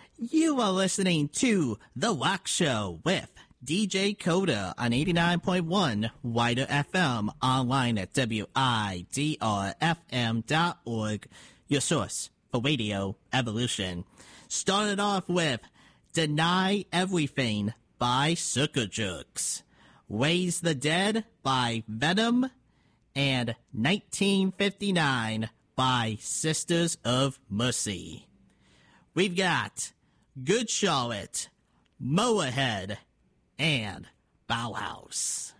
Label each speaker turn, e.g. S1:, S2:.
S1: You are listening to The Rock Show with DJ Coda on 89.1 Wider FM, online at WIDRFM.org, your source for radio evolution. Started off with Deny Everything by Circle Jerks, Raise the Dead by Venom, and 1959 by Sisters of Mercy. We've got Good Charlotte, Moorhead, and Bauhaus.